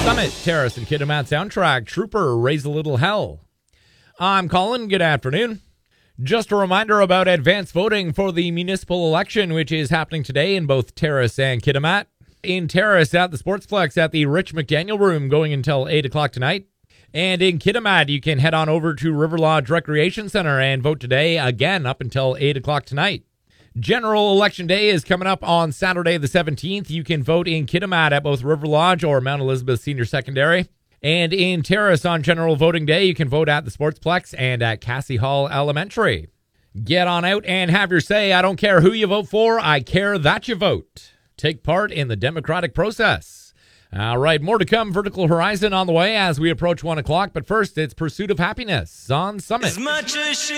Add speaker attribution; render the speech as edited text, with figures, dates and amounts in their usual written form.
Speaker 1: Summit, Terrace and Kitimat soundtrack, Trooper, Raise a Little Hell. I'm Colin, good afternoon. Just a reminder about advance voting for the municipal election, which is happening today in both Terrace and Kitimat. In Terrace at the Sportsplex at the Rich McDaniel Room going until 8 o'clock tonight. And in Kitimat, you can head on over to River Lodge Recreation Center and vote today, again, up until 8 o'clock tonight. General Election Day is coming up on Saturday the 17th. You can vote in Kitimat at both River Lodge or Mount Elizabeth Senior Secondary. And in Terrace on General Voting Day, you can vote at the Sportsplex and at Cassie Hall Elementary. Get on out and have your say. I don't care who you vote for. I care that you vote. Take part in the democratic process. All right, more to come. Vertical Horizon on the way as we approach 1 o'clock. But first, it's Pursuit of Happiness on Summit.